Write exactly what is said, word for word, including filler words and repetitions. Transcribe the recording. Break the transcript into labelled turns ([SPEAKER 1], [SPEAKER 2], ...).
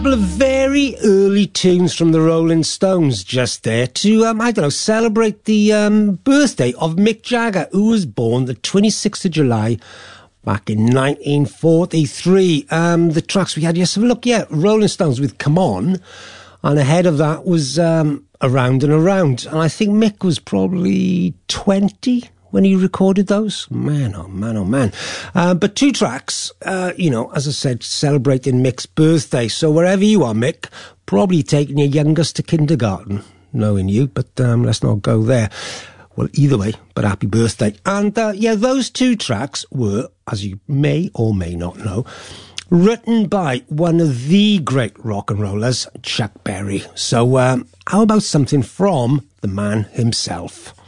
[SPEAKER 1] Couple of very early tunes from the Rolling Stones just there to, um, I don't know, celebrate the um, birthday of Mick Jagger, who was born the twenty-sixth of July back in nineteen forty-three. Um, the tracks we had, yes, have a look, yeah, Rolling Stones with Come On, and ahead of that was um, Around and Around, and I think Mick was probably twenty when he recorded those. Man, oh man, oh man. Uh, but two tracks, uh, you know, as I said, celebrating Mick's birthday. So wherever you are, Mick, probably taking your youngest to kindergarten, knowing you, but um, let's not go there. Well, either way, but happy birthday. And uh, yeah, those two tracks were, as you may or may not know, written by one of the great rock and rollers, Chuck Berry. So um, how about something from the man himself?